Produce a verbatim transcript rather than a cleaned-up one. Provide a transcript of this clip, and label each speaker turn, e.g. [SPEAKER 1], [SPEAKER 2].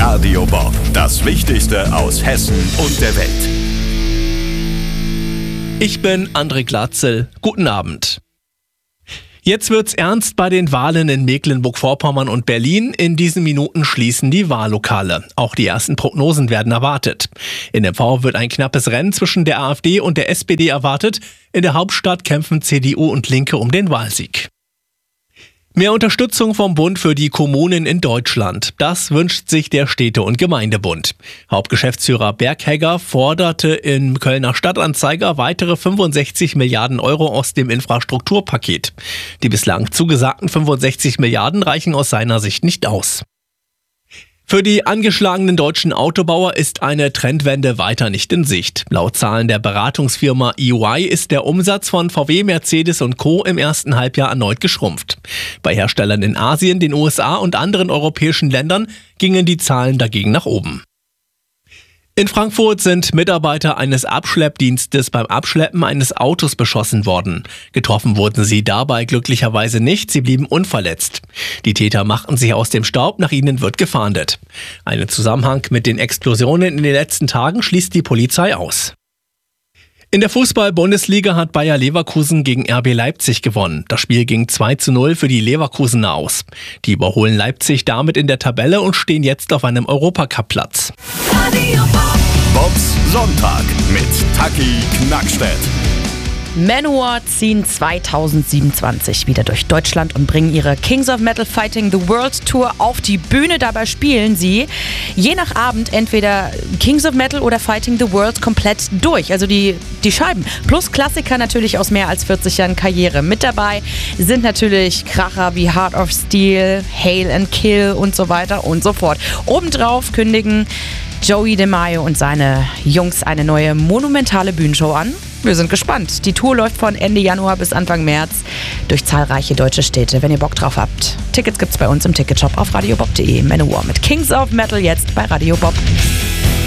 [SPEAKER 1] Radio Bob, das Wichtigste aus Hessen und der Welt.
[SPEAKER 2] Ich bin André Glatzel. Guten Abend. Jetzt wird's ernst bei den Wahlen in Mecklenburg-Vorpommern und Berlin. In diesen Minuten schließen die Wahllokale. Auch die ersten Prognosen werden erwartet. In M V wird ein knappes Rennen zwischen der AfD und der S P D erwartet. In der Hauptstadt kämpfen C D U und Linke um den Wahlsieg. Mehr Unterstützung vom Bund für die Kommunen in Deutschland. Das wünscht sich der Städte- und Gemeindebund. Hauptgeschäftsführer Berghegger forderte im Kölner Stadtanzeiger weitere fünfundsechzig Milliarden Euro aus dem Infrastrukturpaket. Die bislang zugesagten fünfundsechzig Milliarden reichen aus seiner Sicht nicht aus. Für die angeschlagenen deutschen Autobauer ist eine Trendwende weiter nicht in Sicht. Laut Zahlen der Beratungsfirma E Y ist der Umsatz von V W, Mercedes und Co. im ersten Halbjahr erneut geschrumpft. Bei Herstellern in Asien, den U S A und anderen europäischen Ländern gingen die Zahlen dagegen nach oben. In Frankfurt sind Mitarbeiter eines Abschleppdienstes beim Abschleppen eines Autos beschossen worden. Getroffen wurden sie dabei glücklicherweise nicht, sie blieben unverletzt. Die Täter machten sich aus dem Staub, nach ihnen wird gefahndet. Einen Zusammenhang mit den Explosionen in den letzten Tagen schließt die Polizei aus. In der Fußball-Bundesliga hat Bayer Leverkusen gegen R B Leipzig gewonnen. Das Spiel ging zwei zu null für die Leverkusener aus. Die überholen Leipzig damit in der Tabelle und stehen jetzt auf einem Europacup-Platz.
[SPEAKER 1] Bobs Sonntag mit Taki Knackstedt.
[SPEAKER 3] Manowar ziehen zweitausendsiebenundzwanzig wieder durch Deutschland und bringen ihre Kings of Metal Fighting the World Tour auf die Bühne. Dabei spielen sie je nach Abend entweder Kings of Metal oder Fighting the World komplett durch. Also die, die Scheiben. Plus Klassiker natürlich aus mehr als vierzig Jahren Karriere. Mit dabei sind natürlich Kracher wie Heart of Steel, Hail and Kill und so weiter und so fort. Obendrauf kündigen Joey DeMaio und seine Jungs eine neue monumentale Bühnenshow an. Wir sind gespannt. Die Tour läuft von Ende Januar bis Anfang März durch zahlreiche deutsche Städte. Wenn ihr Bock drauf habt, Tickets gibt's bei uns im Ticketshop auf radiobob punkt de. Manowar mit Kings of Metal jetzt bei Radio Bob.